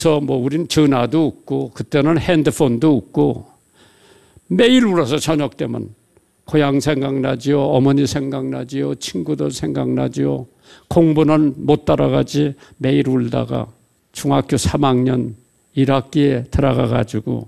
뭐 우린 전화도 없고 그때는 핸드폰도 없고 매일 울어서 저녁 되면 고향 생각나지요, 어머니 생각나지요, 친구들 생각나지요. 공부는 못 따라가지 매일 울다가 중학교 3학년 1학기에 들어가 가지고